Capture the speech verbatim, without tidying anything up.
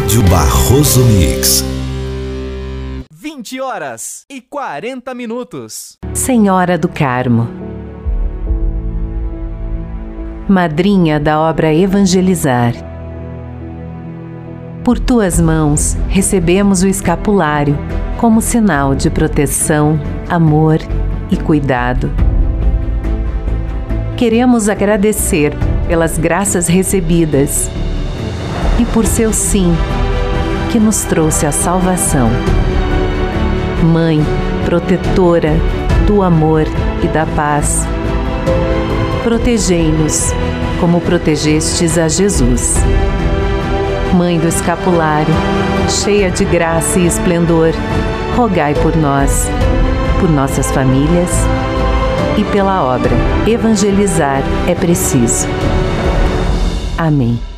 Rádio Barroso Mix. vinte horas e quarenta minutos. Senhora do Carmo, madrinha da obra Evangelizar, por tuas mãos recebemos o escapulário como sinal de proteção, amor e cuidado. Queremos agradecer pelas graças recebidas e por seu sim, que nos trouxe a salvação. Mãe, protetora do amor e da paz, protegei-nos como protegestes a Jesus. Mãe do escapulário, cheia de graça e esplendor, rogai por nós, por nossas famílias e pela obra Evangelizar é preciso. Amém.